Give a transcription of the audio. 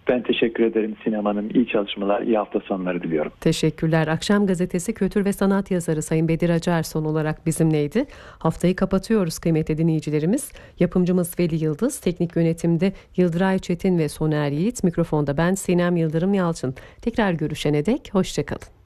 Ben teşekkür ederim Sinem Hanım. İyi çalışmalar, iyi hafta sonları diliyorum. Teşekkürler. Akşam Gazetesi kültür ve sanat yazarı Sayın Bedir Acar son olarak bizimleydi. Haftayı kapatıyoruz kıymetli dinleyicilerimiz. Yapımcımız Veli Yıldız, teknik yönetimde Yıldıray Çetin ve Soner Yiğit, mikrofonda ben Sinem Yıldırım Yalçın. Tekrar görüşene dek hoşçakalın.